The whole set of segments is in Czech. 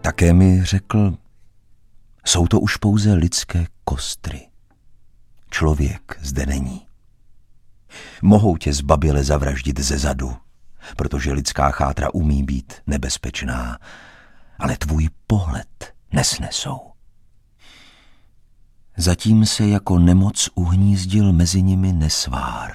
také mi řekl, jsou to už pouze lidské kostry. Člověk zde není. Mohou tě zbaběle zavraždit ze zadu, protože lidská chátra umí být nebezpečná, ale tvůj pohled nesnesou. Zatím se jako nemoc uhnízdil mezi nimi nesvár.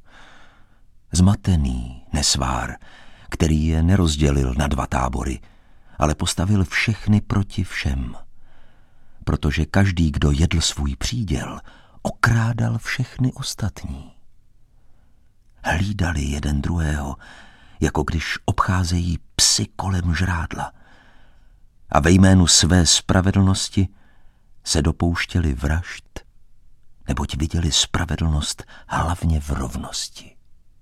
Zmatený nesvár, který je nerozdělil na dva tábory, ale postavil všechny proti všem. Protože každý, kdo jedl svůj příděl, okrádal všechny ostatní. Hlídali jeden druhého, jako když obcházejí psi kolem žrádla. A ve jménu své spravedlnosti se dopouštěli vražd, neboť viděli spravedlnost hlavně v rovnosti.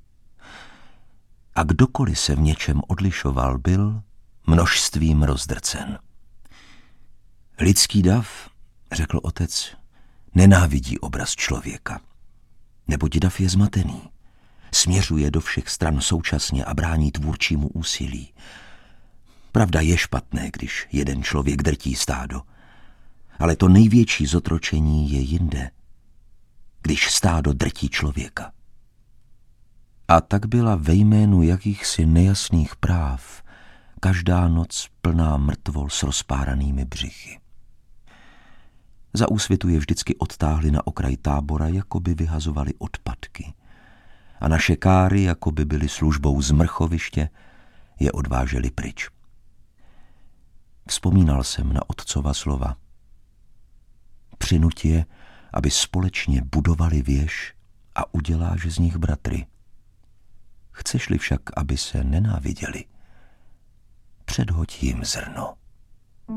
A kdokoliv se v něčem odlišoval, byl množstvím rozdrcen. Lidský dav, řekl otec, nenávidí obraz člověka, neboť dav je zmatený. Směřuje do všech stran současně a brání tvůrčímu úsilí. Pravda je špatné, když jeden člověk drtí stádo, ale to největší zotročení je jinde, když stádo drtí člověka. A tak byla ve jménu jakýchsi nejasných práv každá noc plná mrtvol s rozpáranými břichy. Za úsvitu je vždycky odtáhli na okraj tábora, jako by vyhazovali odpadky. A naše káry, jako by byly službou z mrchoviště, je odváželi pryč. Vzpomínal jsem na otcova slova. Přinuť je, aby společně budovali věž a uděláš z nich bratry. Chceš-li však, aby se nenáviděli, předhoď jim zrno.